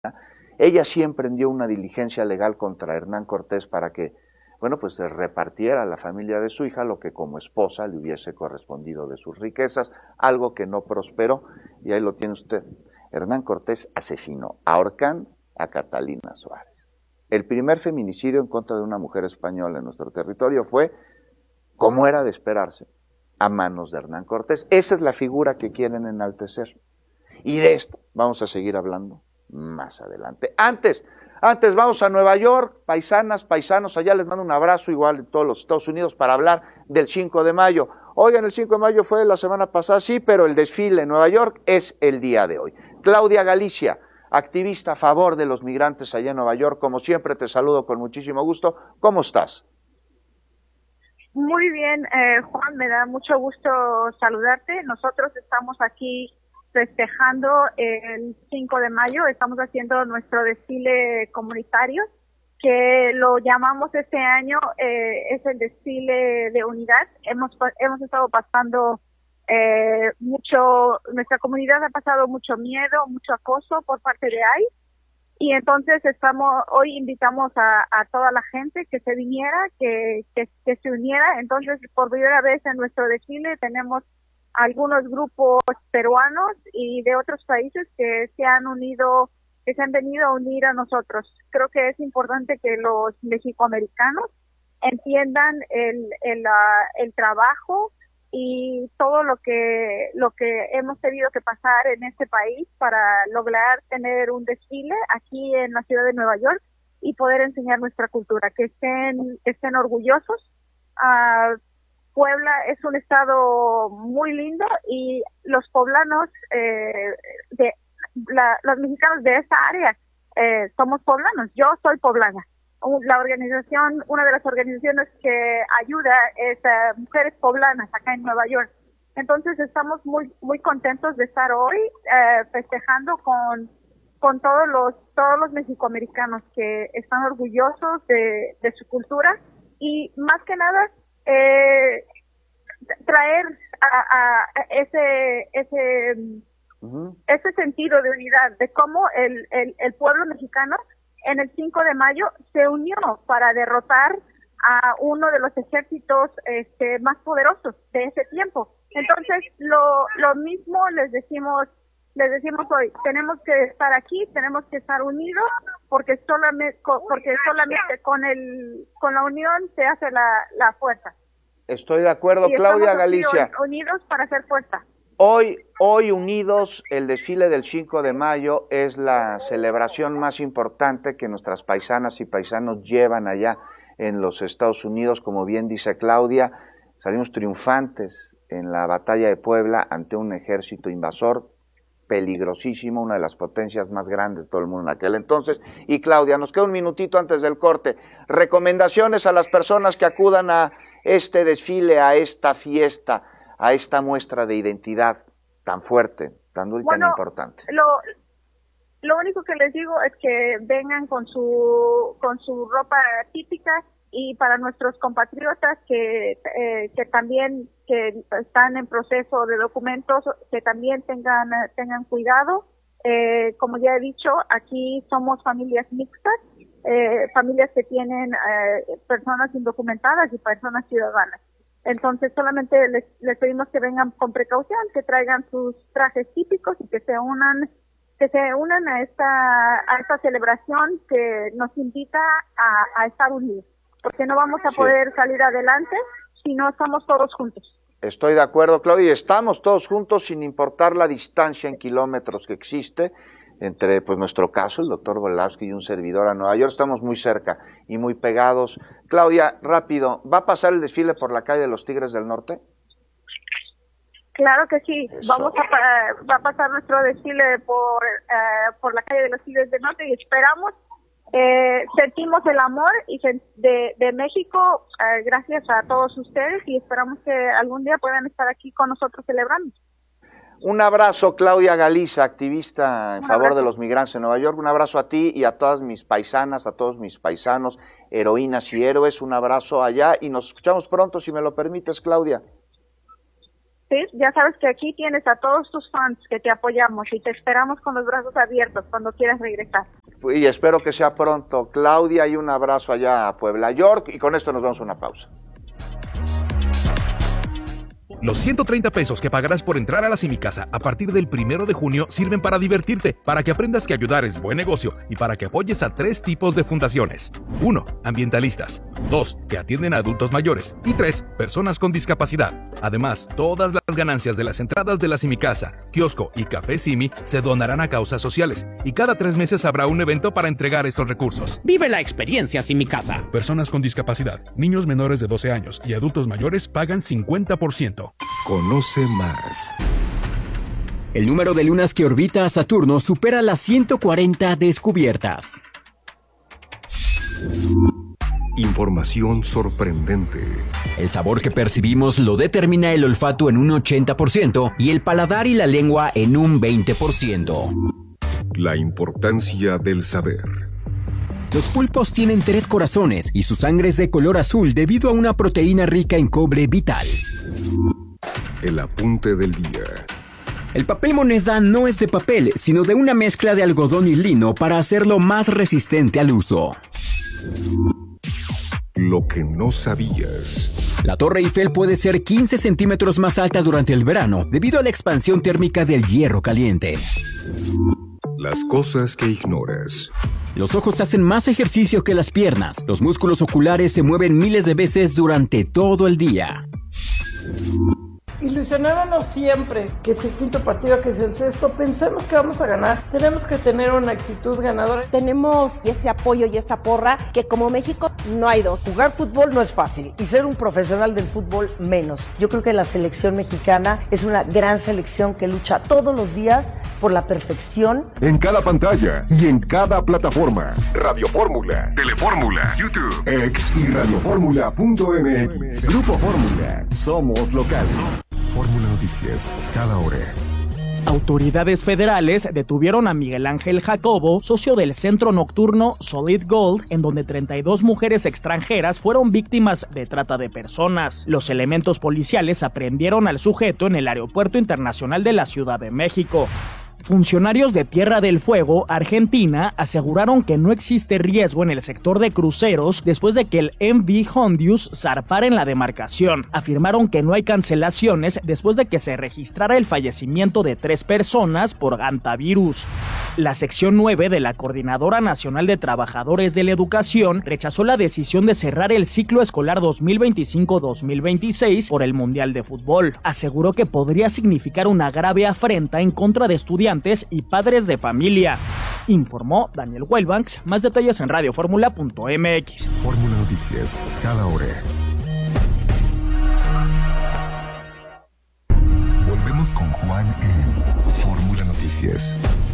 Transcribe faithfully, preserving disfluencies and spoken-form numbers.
Ella sí emprendió una diligencia legal contra Hernán Cortés para que, bueno, pues se repartiera a la familia de su hija lo que como esposa le hubiese correspondido de sus riquezas, algo que no prosperó, y ahí lo tiene usted. Hernán Cortés asesinó, ahorcan a Catalina Suárez. El primer feminicidio en contra de una mujer española en nuestro territorio fue, como era de esperarse, a manos de Hernán Cortés. Esa es la figura que quieren enaltecer. Y de esto vamos a seguir hablando más adelante. Antes, antes vamos a Nueva York, paisanas, paisanos, allá les mando un abrazo igual en todos los Estados Unidos para hablar del cinco de mayo. Oigan, el cinco de mayo fue la semana pasada, sí, pero el desfile en Nueva York es el día de hoy. Claudia Galicia, activista a favor de los migrantes allá en Nueva York, como siempre te saludo con muchísimo gusto. ¿Cómo estás? Muy bien, eh, Juan, me da mucho gusto saludarte. Nosotros estamos aquí festejando el cinco de mayo, estamos haciendo nuestro desfile comunitario, que lo llamamos este año, eh, es el desfile de unidad. Hemos, hemos estado pasando eh, mucho, nuestra comunidad ha pasado mucho miedo, mucho acoso por parte de I C E. Y entonces estamos, hoy invitamos a, a toda la gente que se viniera, que, que, que se uniera. Entonces, por primera vez en nuestro desfile tenemos algunos grupos peruanos y de otros países que se han unido, que se han venido a unir a nosotros. Creo que es importante que los mexicoamericanos entiendan el, el, uh, el trabajo y todo lo que lo que hemos tenido que pasar en este país para lograr tener un desfile aquí en la ciudad de Nueva York y poder enseñar nuestra cultura, que estén estén orgullosos. Uh, Puebla es un estado muy lindo y los poblanos, eh, de la, los mexicanos de esta área eh, somos poblanos. Yo soy poblana. La organización, una de las organizaciones que ayuda es uh, Mujeres Poblanas acá en Nueva York. Entonces estamos muy muy contentos de estar hoy uh, festejando con con todos los todos los mexicoamericanos que están orgullosos de, de su cultura y más que nada eh, traer a, a ese ese uh-huh. ese sentido de unidad de cómo el el, el pueblo mexicano en el cinco de mayo se unió para derrotar a uno de los ejércitos este, más poderosos de ese tiempo. Entonces, lo, lo mismo les decimos, les decimos hoy, tenemos que estar aquí, tenemos que estar unidos, porque solamente, porque solamente con el, con la unión se hace la, la fuerza. Estoy de acuerdo, y Claudia Galicia. Unidos para hacer fuerza. Hoy, hoy unidos, el desfile del cinco de mayo es la celebración más importante que nuestras paisanas y paisanos llevan allá en los Estados Unidos. Como bien dice Claudia, salimos triunfantes en la batalla de Puebla ante un ejército invasor peligrosísimo, una de las potencias más grandes de todo el mundo en aquel entonces. Y Claudia, nos queda un minutito antes del corte. Recomendaciones a las personas que acudan a este desfile, a esta fiesta, a esta muestra de identidad tan fuerte, tan dura y bueno, tan importante. Lo, lo único que les digo es que vengan con su con su ropa típica y para nuestros compatriotas que eh, que también que están en proceso de documentos, que también tengan tengan cuidado. Eh, como ya he dicho, aquí somos familias mixtas, eh, familias que tienen eh, personas indocumentadas y personas ciudadanas. Entonces solamente les, les pedimos que vengan con precaución, que traigan sus trajes típicos y que se unan que se unan a esta a esta celebración que nos invita a, a estar unidos, porque no vamos a sí. poder salir adelante si no estamos todos juntos. Estoy de acuerdo, Claudia, y estamos todos juntos sin importar la distancia en kilómetros que existe entre, pues, nuestro caso, el doctor Volavsky y un servidor a Nueva York. Estamos muy cerca y muy pegados. Claudia, rápido, ¿va a pasar el desfile por la calle de los Tigres del Norte? Claro que sí. Eso. Vamos a va a pasar nuestro desfile por uh, por la calle de los Tigres del Norte y esperamos, eh, sentimos el amor y de, de México uh, gracias a todos ustedes y esperamos que algún día puedan estar aquí con nosotros celebrando. Un abrazo, Claudia Galicia, activista en favor de los migrantes en Nueva York. Un abrazo a ti y a todas mis paisanas, a todos mis paisanos, heroínas y héroes. Un abrazo allá y nos escuchamos pronto, si me lo permites, Claudia. ¿sí? Ya sabes que aquí tienes a todos tus fans que te apoyamos y te esperamos con los brazos abiertos cuando quieras regresar. Y espero que sea pronto, Claudia, y un abrazo allá a Puebla, York, y con esto nos vamos a una pausa. Los ciento treinta pesos que pagarás por entrar a la Simicasa a partir del primero de junio sirven para divertirte, para que aprendas que ayudar es buen negocio y para que apoyes a tres tipos de fundaciones. uno. Ambientalistas. dos. Que atienden a adultos mayores. Y tres. Personas con discapacidad. Además, todas las ganancias de las entradas de la Simicasa, kiosco y café Simi se donarán a causas sociales. Y cada tres meses habrá un evento para entregar estos recursos. Vive la experiencia Simicasa. Personas con discapacidad, niños menores de doce años y adultos mayores pagan cincuenta por ciento. Conoce más. El número de lunas que orbita a Saturno supera las ciento cuarenta descubiertas. Información sorprendente. El sabor que percibimos lo determina el olfato en un ochenta por ciento y el paladar y la lengua en un veinte por ciento. La importancia del saber. Los pulpos tienen tres corazones y su sangre es de color azul debido a una proteína rica en cobre vital. El apunte del día. El papel moneda no es de papel, sino de una mezcla de algodón y lino para hacerlo más resistente al uso. Lo que no sabías. La Torre Eiffel puede ser quince centímetros más alta durante el verano debido a la expansión térmica del hierro caliente. Las cosas que ignoras. Los ojos hacen más ejercicio que las piernas. Los músculos oculares se mueven miles de veces durante todo el día. Ilusionémonos siempre, que es el quinto partido, que es el sexto, pensemos que vamos a ganar, tenemos que tener una actitud ganadora. Tenemos ese apoyo y esa porra que como México no hay dos. Jugar fútbol no es fácil y ser un profesional del fútbol menos. Yo creo que la selección mexicana es una gran selección que lucha todos los días por la perfección. En cada pantalla y en cada plataforma. Radio Fórmula, Telefórmula, YouTube, X y radioformula punto m x. Grupo Fórmula. Somos locales. Fórmula Noticias, cada hora. Autoridades federales detuvieron a Miguel Ángel Jacobo, socio del centro nocturno Solid Gold, en donde treinta y dos mujeres extranjeras fueron víctimas de trata de personas. Los elementos policiales aprendieron al sujeto en el Aeropuerto Internacional de la Ciudad de México. Funcionarios de Tierra del Fuego, Argentina, aseguraron que no existe riesgo en el sector de cruceros después de que el M V Hondius zarpara en la demarcación. Afirmaron que no hay cancelaciones después de que se registrara el fallecimiento de tres personas por hantavirus. La sección nueve de la Coordinadora Nacional de Trabajadores de la Educación rechazó la decisión de cerrar el ciclo escolar dos mil veinticinco dos mil veintiséis por el Mundial de Fútbol. Aseguró que podría significar una grave afrenta en contra de estudiantes y padres de familia. Informó Daniel Wellbanks. Más detalles en radioformula punto m x. Fórmula Noticias, cada hora. Volvemos con Juan en Fórmula Noticias.